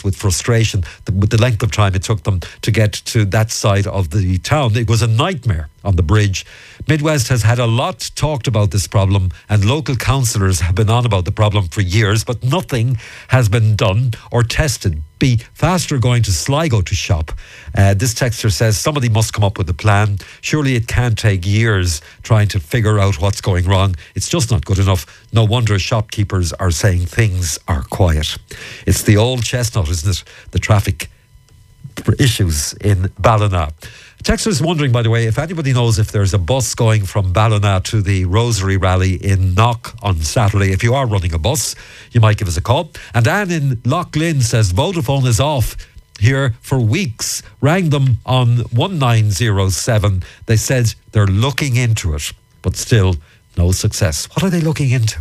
with frustration with the length of time it took them to get to that side of the town. It was a nightmare on the bridge. Midwest has had a lot talked about this problem, and local councillors have been on about the problem for years, but nothing has been done or tested. Be faster going to Sligo to shop. This texter says somebody must come up with a plan. Surely it can't take years trying to figure out what's going wrong. It's just not good enough. No wonder shopkeepers are saying things are quiet. It's the old chestnut, isn't it? The traffic issues in Ballina. Texter's wondering, by the way, if anybody knows if there's a bus going from Ballina to the Rosary Rally in Knock on Saturday. If you are running a bus, you might give us a call. And Anne in Loughlin says Vodafone is off here for weeks. Rang them on 1907. They said they're looking into it, but still no success. What are they looking into?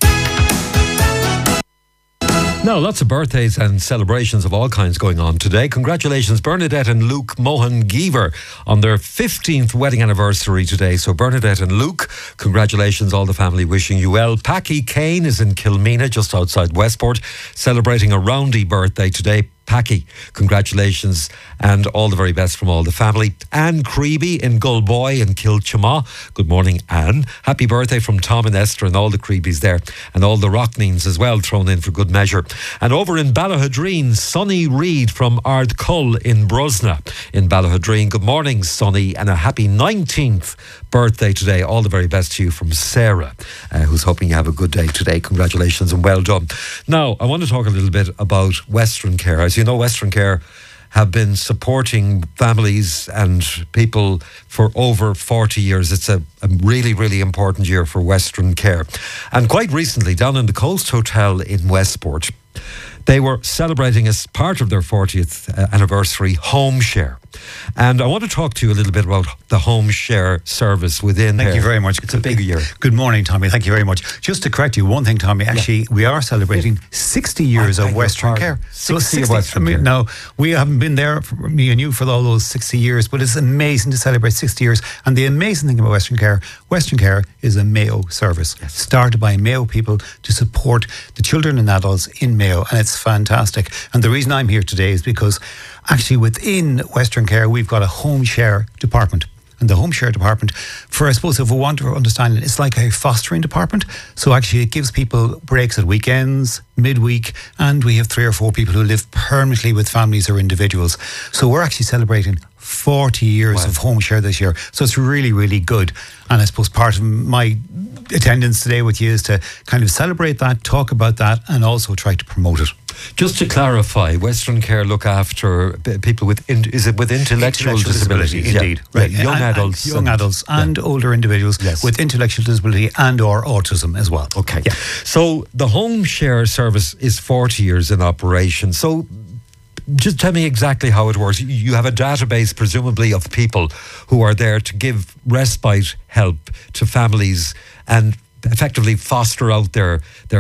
Now, lots of birthdays and celebrations of all kinds going on today. Congratulations, Bernadette and Luke Mohan-Geever on their 15th wedding anniversary today. So Bernadette and Luke, congratulations, all the family wishing you well. Packy Kane is in Kilmena, just outside Westport, celebrating a roundy birthday today. Packy, congratulations and all the very best from all the family. Anne Creeby in Gullboy in Kilchama. Good morning, Anne. Happy birthday from Tom and Esther and all the Creebies there, and all the Rockneens as well, thrown in for good measure. And over in Ballahadreen, Sonny Reid from Ardcull in Brosna in Ballahadreen. Good morning, Sonny, and a happy 19th birthday today. All the very best to you from Sarah, who's hoping you have a good day today. Congratulations and well done. Now, I want to talk a little bit about Western Care. As you know, Western Care have been supporting families and people for over 40 years. It's a really, really important year for Western Care. And quite recently, down in the Coast Hotel in Westport, they were celebrating as part of their 40th anniversary Home Share. And I want to talk to you a little bit about the Home Share service within Thank you very much. It's a big year. Good morning, Tommy. Thank you very much. Just to correct you, one thing, Tommy, actually, we are celebrating 60 years of Western Care. 60 of Western Care. Now, we haven't been there, me and you, for all those 60 years, but it's amazing to celebrate 60 years. And the amazing thing about Western Care is a Mayo service, started by Mayo people to support the children and adults in Mayo, and it's fantastic. And the reason I'm here today is because actually within Western Care we've got a Home Share department. And the Home Share department, for I suppose if we want to understand it, it's like a fostering department. So actually it gives people breaks at weekends, midweek, and we have 3 or 4 people who live permanently with families or individuals. So we're actually celebrating 40 years of Home Share this year. So it's really, really good. And I suppose part of my attendance today with you is to kind of celebrate that, talk about that, and also try to promote it. Just to clarify, Western Care look after people with intellectual disabilities? Indeed. Yeah. Right. Young adults and older individuals with intellectual disability and or autism as well. Okay. Yeah. So the Home Share service is 40 years in operation. So just tell me exactly how it works. You have a database, presumably, of people who are there to give respite help to families and effectively foster out their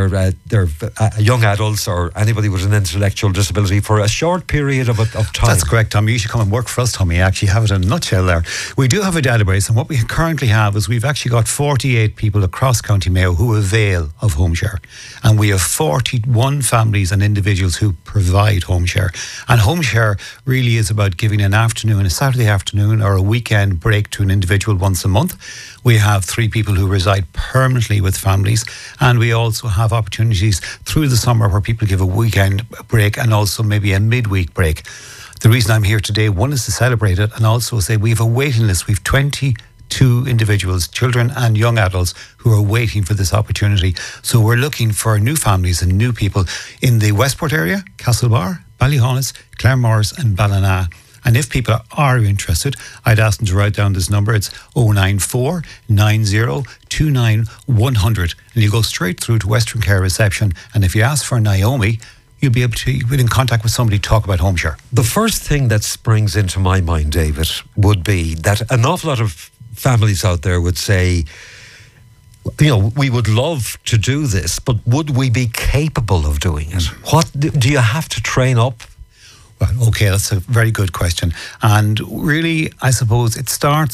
young adults or anybody with an intellectual disability for a short period of time. That's correct, Tommy. You should come and work for us, Tommy. I actually have it in a nutshell there. We do have a database, and what we currently have is we've actually got 48 people across County Mayo who avail of Home Share, and we have 41 families and individuals who provide Home Share. And Home Share really is about giving an afternoon, a Saturday afternoon or a weekend break to an individual once a month. We have 3 people who reside permanently with families, and we also have opportunities through the summer where people give a weekend break and also maybe a midweek break. The reason I'm here today, one, is to celebrate it, and also say we have a waiting list. We've 22 individuals, children and young adults, who are waiting for this opportunity. So we're looking for new families and new people in the Westport area, Castlebar, Ballyhonus, Claremorris and Ballina. And if people are interested, I'd ask them to write down this number. It's 094 90 29 100. And you go straight through to Western Care reception. And if you ask for Naomi, you'll be able to get in contact with somebody to talk about Home Share. The first thing that springs into my mind, David, would be that an awful lot of families out there would say, you know, we would love to do this, but would we be capable of doing it? What do you have to train up? Well, okay, that's a very good question. And really, I suppose it starts